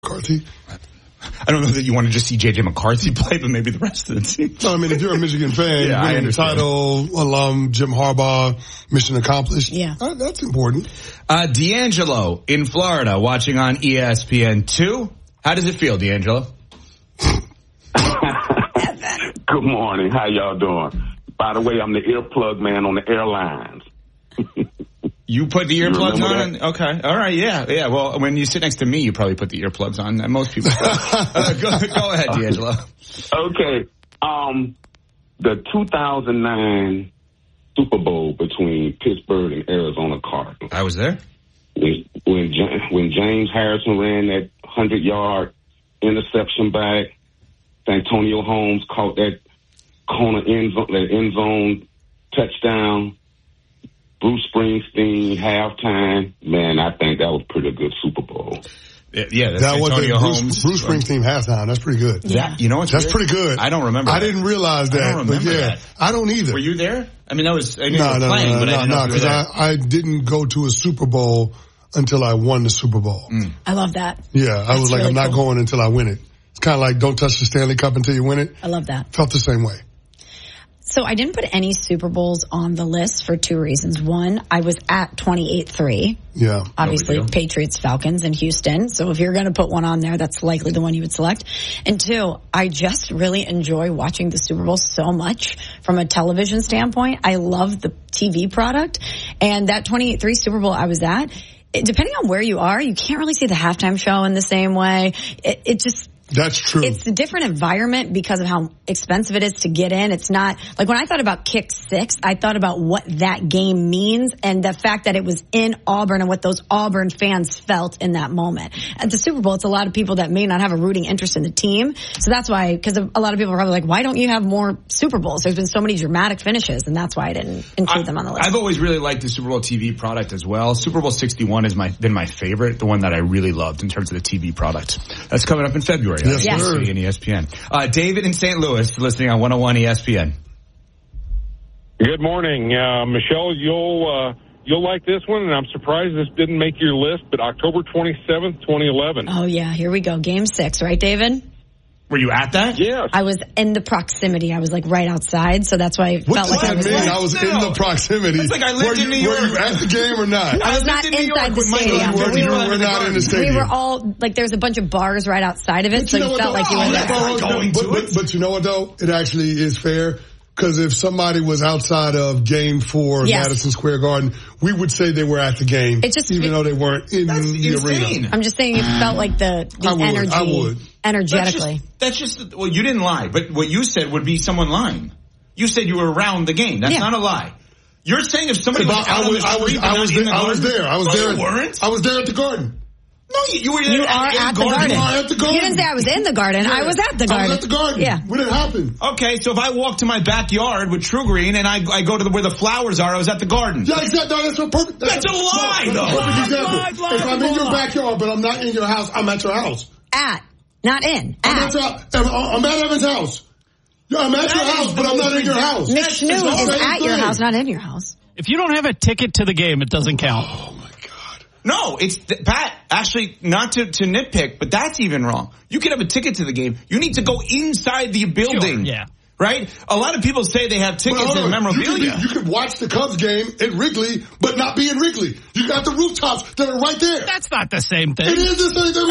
McCarthy. I don't know that you want to just see J.J. McCarthy play, but maybe the rest of the team. No, I mean, if you're a Michigan fan, yeah, winning the title, alum, Jim Harbaugh, mission accomplished. Yeah. That's important. D'Angelo in Florida watching on ESPN2. How does it feel, D'Angelo? Good morning. How y'all doing? By the way, I'm the earplug man on the airlines. You put the earplugs on? Okay. All right. Yeah. Well, when you sit next to me, you probably put the earplugs on. Most people. Go ahead, D'Angelo. Okay. The 2009 Super Bowl between Pittsburgh and Arizona Cardinals. I was there. When James Harrison ran that 100-yard interception back, Antonio Holmes caught that end zone touchdown. Bruce Springsteen, halftime. Man, I think that was pretty good Super Bowl. Yeah, that's Antonio Holmes. Bruce Springsteen halftime. That's pretty good. Yeah. That's pretty good. I don't remember. I didn't realize that. I don't remember that. I don't either. Were you there? I mean, I knew you were playing, but I didn't know because I didn't go to a Super Bowl until I won the Super Bowl. I love that. Yeah, I was like, really I'm not going until I win it. It's kind of like don't touch the Stanley Cup until you win it. I love that. Felt the same way. So I didn't put any Super Bowls on the list for two reasons. One, I was at 28-3. Yeah. Obviously, Patriots, Falcons, and Houston. So if you're going to put one on there, that's likely the one you would select. And two, I just really enjoy watching the Super Bowl so much from a television standpoint. I love the TV product. And that 28-3 Super Bowl I was at, depending on where you are, you can't really see the halftime show in the same way. It just... That's true. It's a different environment because of how expensive it is to get in. It's not like when I thought about Kick 6, I thought about what that game means and the fact that it was in Auburn and what those Auburn fans felt in that moment. At the Super Bowl, it's a lot of people that may not have a rooting interest in the team. So that's why, because a lot of people are probably like, why don't you have more Super Bowls? There's been so many dramatic finishes, and that's why I didn't include them on the list. I've always really liked the Super Bowl TV product as well. Super Bowl 61 has been my favorite, the one that I really loved in terms of the TV product. That's coming up in February. Yes, sir. And ESPN. David in St. Louis, listening on 101 ESPN. Good morning, Michelle. You'll like this one, and I'm surprised this didn't make your list. But October 27th, 2011. Oh yeah, here we go. Game 6, right, David? Were you at that? Yes. I was in the proximity. I was like right outside, so that's why I felt like I was. I was in the proximity. It's like I lived in New York. Were you at the game or not? I was not inside the stadium. We were not in the stadium. We were all like, there's a bunch of bars right outside of it, so you felt like you were there. But you know what though? It actually is fair. Because if somebody was outside of Game 4 of Madison Square Garden, we would say they were at the game, even though they weren't in the arena. I'm just saying it felt like the energy. I would. Energetically. That's just, well, you didn't lie, but what you said would be someone lying. You said you were around the game. That's not a lie. You're saying if somebody was out on the street, I was there. I was there. You weren't? I was there at the Garden. No, you were You are at the Garden. You are at the Garden. You didn't say I was in the Garden. Yeah. I was at the Garden. I was at the Garden. Yeah. When it happened. Okay, so if I walk to my backyard with True Green and I go to where the flowers are, I was at the Garden. Yeah, exactly. No, that's a perfect. That's a lie, though. Perfect example. If I'm in your backyard, but I'm not in your house, I'm at your house. Not in. I'm at Evan's house. Yeah, I'm at your house, but I'm not in your house. Mick Schnoo is at your house, not in your house. If you don't have a ticket to the game, it doesn't count. Oh, my God. No, it's, Pat, actually, not to nitpick, but that's even wrong. You can have a ticket to the game. You need to go inside the building. Sure, yeah. Right? A lot of people say they have tickets and memorabilia. You could watch the Cubs game at Wrigley, but not be in Wrigley. You got the rooftops that are right there. That's not the same thing. It is the same thing.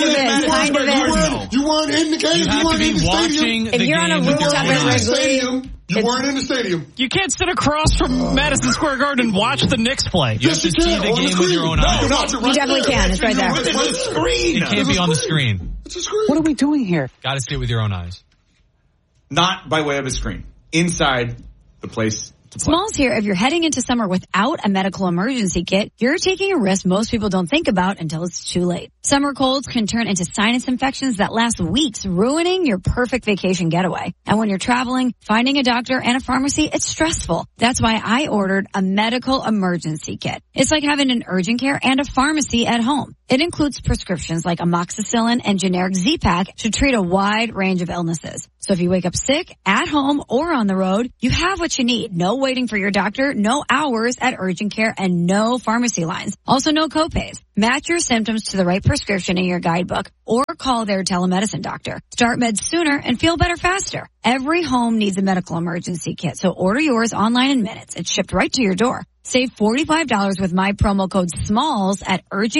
You weren't in the game. You weren't in the stadium. If you're on a rooftop in Wrigley, you weren't in the stadium. You can't sit across from Madison Square Garden and watch the Knicks play. You have to see the game with your own eyes. You definitely can. It's right there. It's a screen. It can't be on the screen. It's a screen. What are we doing here? Got to see it with your own eyes. Not by way of a screen. Inside the place to play. Smalls here. If you're heading into summer without a medical emergency kit, you're taking a risk most people don't think about until it's too late. Summer colds can turn into sinus infections that last weeks, ruining your perfect vacation getaway. And when you're traveling, finding a doctor and a pharmacy, it's stressful. That's why I ordered a medical emergency kit. It's like having an urgent care and a pharmacy at home. It includes prescriptions like amoxicillin and generic Z-Pak to treat a wide range of illnesses. So if you wake up sick, at home, or on the road, you have what you need. No waiting for your doctor, no hours at urgent care, and no pharmacy lines. Also no copays. Match your symptoms to the right prescription in your guidebook or call their telemedicine doctor. Start meds sooner and feel better faster. Every home needs a medical emergency kit, so order yours online in minutes. It's shipped right to your door. Save $45 with my promo code SMALLS at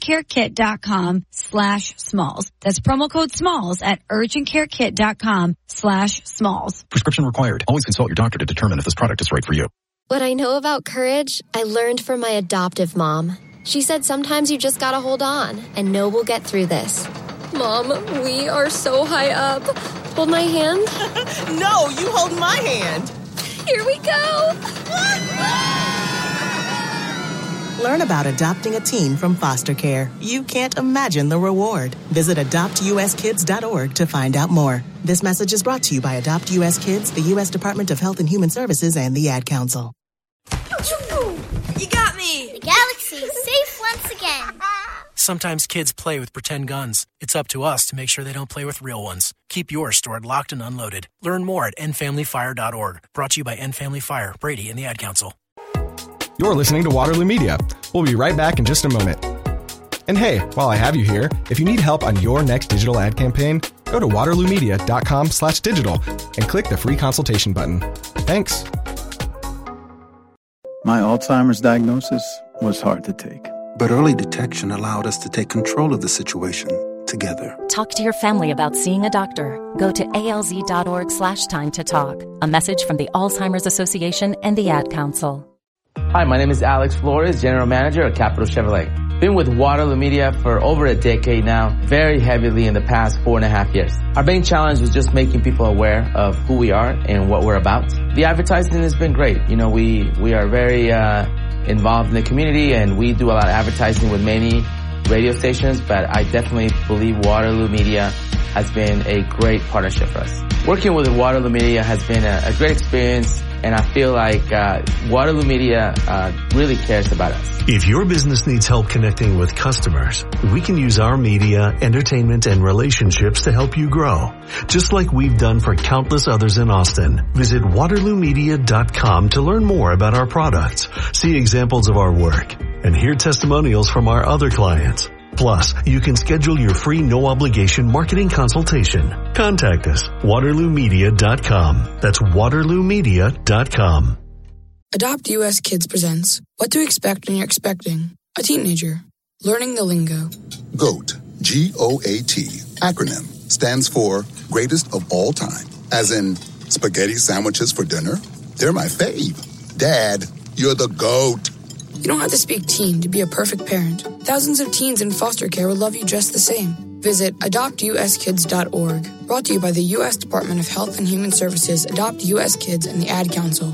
urgentcarekit.com/smalls. That's promo code SMALLS at urgentcarekit.com/smalls. Prescription required. Always consult your doctor to determine if this product is right for you. What I know about courage, I learned from my adoptive mom. She said sometimes you just gotta hold on and know we'll get through this. Mom, we are so high up. Hold my hand. No, you hold my hand. Here we go. Learn about adopting a teen from foster care. You can't imagine the reward. Visit adoptuskids.org to find out more. This message is brought to you by Adopt U.S. Kids, the U.S. Department of Health and Human Services, and the Ad Council. You got me! The galaxy is safe once again. Sometimes kids play with pretend guns. It's up to us to make sure they don't play with real ones. Keep yours stored locked and unloaded. Learn more at endfamilyfire.org. Brought to you by End Family Fire, Brady, and the Ad Council. You're listening to Waterloo Media. We'll be right back in just a moment. And hey, while I have you here, if you need help on your next digital ad campaign, go to waterloomedia.com/digital and click the free consultation button. Thanks. My Alzheimer's diagnosis was hard to take. But early detection allowed us to take control of the situation together. Talk to your family about seeing a doctor. Go to alz.org/time to talk. A message from the Alzheimer's Association and the Ad Council. Hi, my name is Alex Flores, General Manager at Capital Chevrolet. Been with Waterloo Media for over a decade now, very heavily in the past 4.5 years. Our main challenge was just making people aware of who we are and what we're about. The advertising has been great. You know, we are very involved in the community, and we do a lot of advertising with many radio stations, but I definitely believe Waterloo Media has been a great partnership for us. Working with Waterloo Media has been a great experience, and I feel like Waterloo Media really cares about us. If your business needs help connecting with customers, we can use our media, entertainment, and relationships to help you grow, just like we've done for countless others in Austin. Visit waterloomedia.com to learn more about our products, see examples of our work, and hear testimonials from our other clients. Plus, you can schedule your free no-obligation marketing consultation. Contact us, waterloomedia.com. That's waterloomedia.com. Adopt U.S. Kids presents What to Expect When You're Expecting a Teenager. Learning the Lingo. GOAT, G-O-A-T, acronym, stands for Greatest of All Time. As in, spaghetti sandwiches for dinner? They're my fave. Dad, you're the GOAT. You don't have to speak teen to be a perfect parent. Thousands of teens in foster care will love you just the same. Visit adoptuskids.org. Brought to you by the U.S. Department of Health and Human Services, Adopt U.S. Kids, and the Ad Council.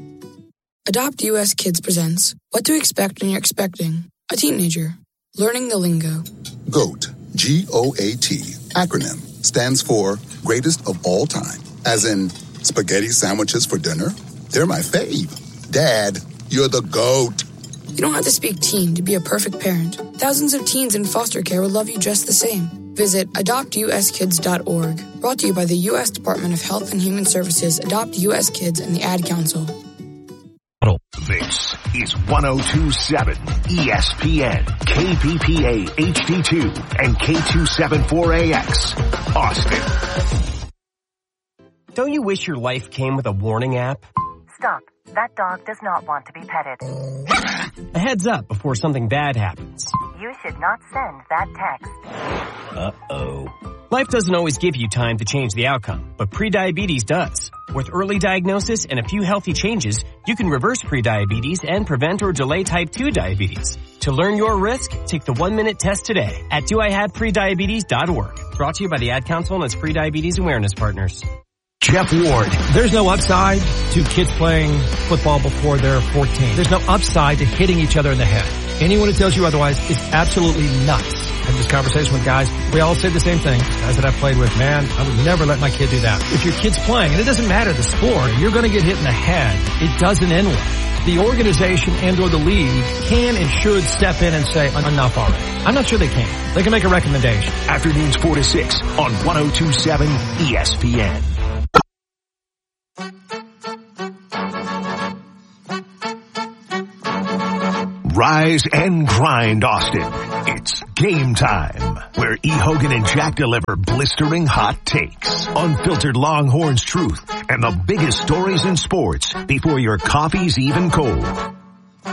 Adopt U.S. Kids presents What to Expect When You're Expecting a Teenager. Learning the Lingo. GOAT, G-O-A-T, acronym, stands for Greatest of All Time. As in, spaghetti sandwiches for dinner? They're my fave. Dad, you're the GOAT. You don't have to speak teen to be a perfect parent. Thousands of teens in foster care will love you just the same. Visit adoptuskids.org. Brought to you by the U.S. Department of Health and Human Services, Adopt U.S. Kids, and the Ad Council. This is 102.7 ESPN, KPPA HD2, and K274AX, Austin. Don't you wish your life came with a warning app? Stop. That dog does not want to be petted. A heads up before something bad happens. You should not send that text. Uh-oh. Life doesn't always give you time to change the outcome, but prediabetes does. With early diagnosis and a few healthy changes, you can reverse prediabetes and prevent or delay type 2 diabetes. To learn your risk, take the 1-minute test today at doihaveprediabetes.org. Brought to you by the Ad Council and its prediabetes awareness partners. Jeff Ward. There's no upside to kids playing football before they're 14. There's no upside to hitting each other in the head. Anyone who tells you otherwise is absolutely nuts. I had this conversation with guys. We all say the same thing. Guys that I've played with, man, I would never let my kid do that. If your kid's playing, and it doesn't matter the sport, you're going to get hit in the head. It doesn't end well. The organization and or the league can and should step in and say, enough already. I'm not sure they can. They can make a recommendation. Afternoons 4 to 6 on 102.7 ESPN. Rise and grind, Austin. It's game time, where E. Hogan and Jack deliver blistering hot takes, unfiltered Longhorns truth, and the biggest stories in sports before your coffee's even cold.